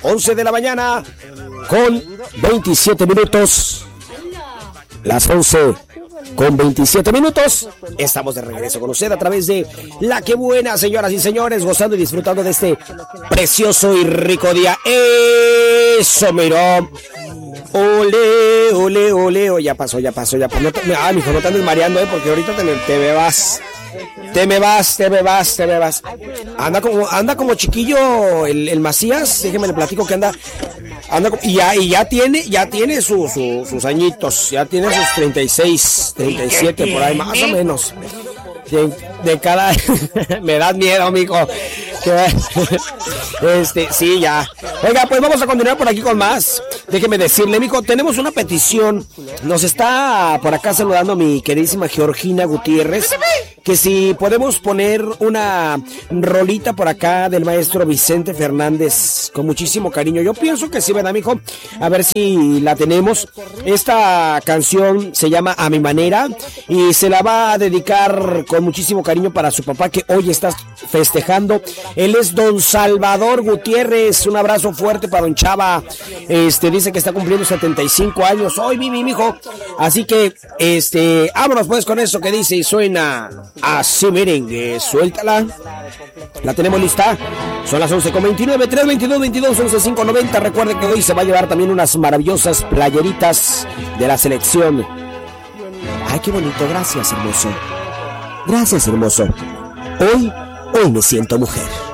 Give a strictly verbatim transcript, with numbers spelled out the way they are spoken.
once de la mañana con veintisiete minutos. Las once con veintisiete minutos. Estamos de regreso con usted a través de La Que Buena, señoras y señores, gozando y disfrutando de este precioso y rico día. Eso, miró. Ole, ole, ole, oh, ya pasó, ya pasó, ya pasó. No te, ah, mijo, no te andes mareando, eh, porque ahorita te, te me vas. Te me vas, te me vas, te me vas. Anda como, anda como chiquillo el, el Macías, déjeme le platico que anda, anda y ya, y ya tiene, ya tiene su, su, sus añitos, ya tiene sus treinta y seis, treinta y siete por ahí, más o menos. De, de cada, me das miedo, mijo. Este, sí, ya. Oiga, pues vamos a continuar por aquí con más. Déjeme decirle, mijo, tenemos una petición. Nos está por acá saludando mi queridísima Georgina Gutiérrez, que si podemos poner una rolita por acá del maestro Vicente Fernández, con muchísimo cariño. Yo pienso que sí, ¿verdad, mijo? A ver si la tenemos. Esta canción se llama A Mi Manera y se la va a dedicar con muchísimo cariño para su papá, que hoy está festejando. Él es don Salvador Gutiérrez. Un abrazo fuerte para don Chava. Este, dice que está cumpliendo setenta y cinco años hoy, mi, mi mijo. Así que, este, vámonos pues con eso que dice y suena así, merengue. Suéltala. La tenemos lista. Son las once con veintinueve, tres veintidós, veintidós, once, cinco noventa. Recuerden que hoy se va a llevar también unas maravillosas playeritas de la selección. Ay, qué bonito. Gracias, hermoso. Gracias, hermoso. Hoy, hoy me siento mujer.